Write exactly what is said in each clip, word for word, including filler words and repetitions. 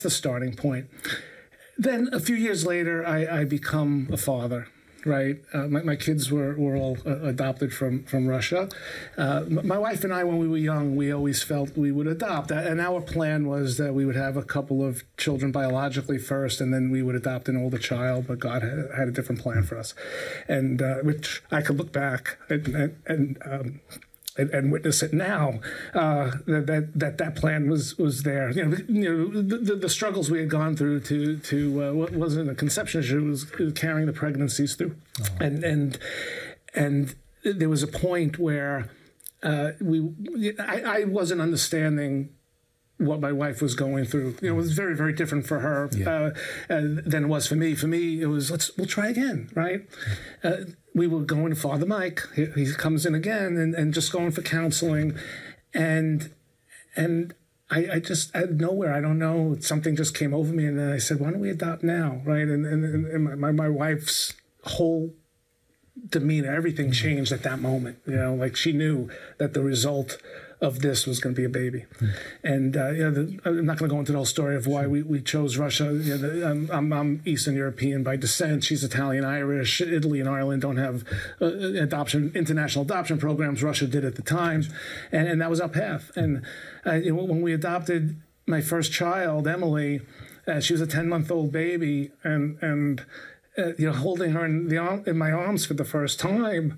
the starting point. Then a few years later, I, I become a father. Right, uh, my, my kids were, were all uh, adopted from from Russia. Uh, my wife and I, when we were young, we always felt we would adopt, and our plan was that we would have a couple of children biologically first, and then we would adopt an older child. But God had, had a different plan for us, and uh, which I could look back and and, and um, And, and witness it now, uh, that, that that that plan was was there. You know, you know the, the, the struggles we had gone through to to uh, what wasn't a conception issue, it was carrying the pregnancies through, oh. and and and there was a point where uh, we I, I wasn't understanding what my wife was going through. You know, it was very, very different for her yeah. uh, uh, than it was for me. For me, it was, let's, we'll try again, right? Uh, we were going to Father Mike. He, he comes in again and, and just going for counseling. And and I, I just, out of nowhere, I don't know, something just came over me. And then I said, why don't we adopt now, right? And, and, and my, my wife's whole demeanor, everything changed at that moment. You know, like she knew that the result of this was going to be a baby. Mm. And uh, you know, the, I'm not going to go into the whole story of why we, we chose Russia. You know, the, I'm, I'm, I'm Eastern European by descent. She's Italian, Irish. Italy and Ireland don't have uh, adoption, international adoption programs. Russia did at the time. And, and that was our path. And uh, you know, when we adopted my first child, Emily, uh, she was a ten-month-old baby, and and uh, you know, holding her in the arm, in my arms for the first time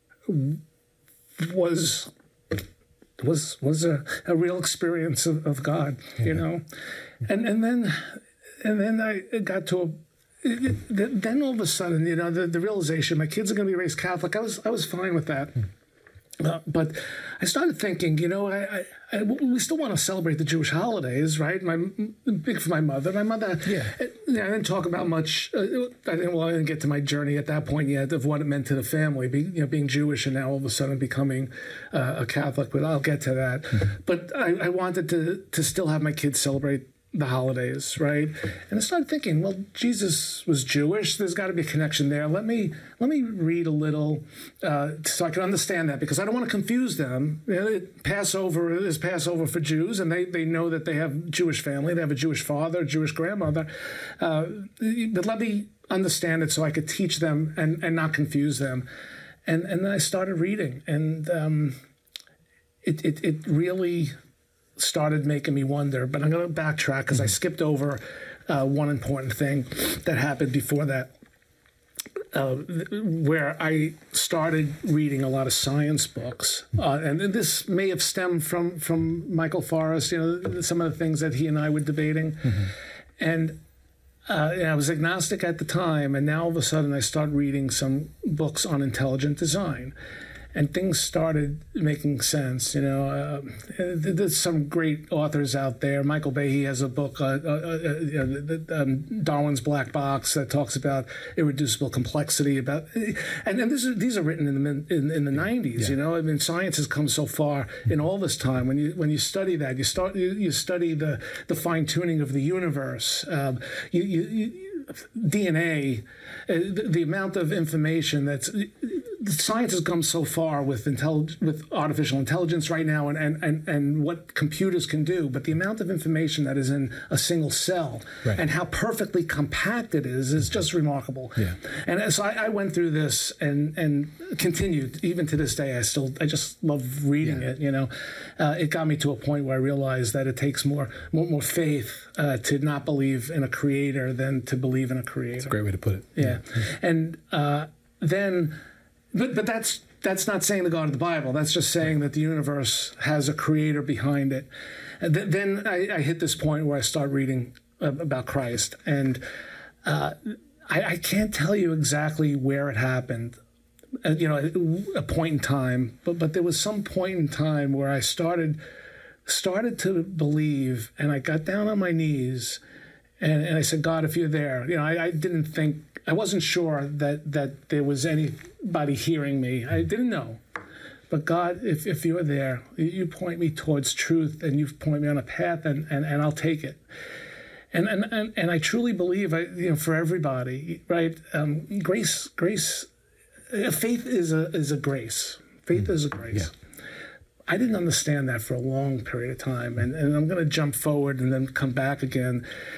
was was was a, a real experience of, of God, yeah. you know, and and then and then I got to a. Then all of a sudden, you know, the, the realization my kids are going to be raised Catholic. I was I was fine with that. Uh, but I started thinking, you know, I, I, I, we still want to celebrate the Jewish holidays, right? My big for my mother. My mother, yeah. I, I didn't talk about much. Uh, I didn't well, I didn't get to my journey at that point yet of what it meant to the family, be, you know, being Jewish and now all of a sudden becoming uh, a Catholic. But I'll get to that. Mm-hmm. But I, I wanted to to still have my kids celebrate the holidays, right? And I started thinking, well, Jesus was Jewish. There's got to be a connection there. Let me let me read a little uh, so I can understand that, because I don't want to confuse them. You know, Passover is Passover for Jews, and they, they know that they have Jewish family. They have a Jewish father, a Jewish grandmother. Uh, but let me understand it so I could teach them and, and not confuse them. And and then I started reading, and um, it, it it really started making me wonder, but I'm going to backtrack because I skipped over uh, one important thing that happened before that, uh, where I started reading a lot of science books. Uh, and this may have stemmed from, from Michael Forrest, you know, some of the things that he and I were debating. Mm-hmm. And uh, I was agnostic at the time, and now all of a sudden I started reading some books on intelligent design. And things started making sense, you know. Uh, there's some great authors out there. Michael Behe has a book, uh, uh, uh, um, Darwin's Black Box, that talks about irreducible complexity. About and, and this is, these are written in the in, in the nineties. Yeah. You know, I mean, science has come so far in all this time. When you when you study that, you start you, you study the the fine tuning of the universe. Um, you, you, you, D N A, uh, the, the amount of information that's. Science has come so far with intellig- with artificial intelligence right now, and, and, and, and what computers can do, but the amount of information that is in a single cell right. and how perfectly compact it is is just remarkable. Yeah. And so I, I went through this and and continued even to this day. I still I just love reading yeah. it. You know, uh, it got me to a point where I realized that it takes more more, more faith uh, to not believe in a creator than to believe in a creator. That's a great way to put it. Yeah, yeah. and uh, then. But but that's that's not saying the God of the Bible. That's just saying that the universe has a creator behind it. And th- then I, I hit this point where I start reading uh, about Christ, and uh, I, I can't tell you exactly where it happened. Uh, you know, a point in time, but but there was some point in time where I started started to believe, and I got down on my knees, and, and I said, God, if you're there, you know, I, I didn't think. I wasn't sure that, that there was anybody hearing me. I didn't know. But God, if, if you're there, you point me towards truth, and you point me on a path, and, and, and I'll take it. And and, and, and I truly believe, I, you know, for everybody, right? Um, grace, grace, uh, faith is a is a grace. Faith mm. is a grace. Yeah. I didn't understand that for a long period of time. And, and I'm going to jump forward and then come back again.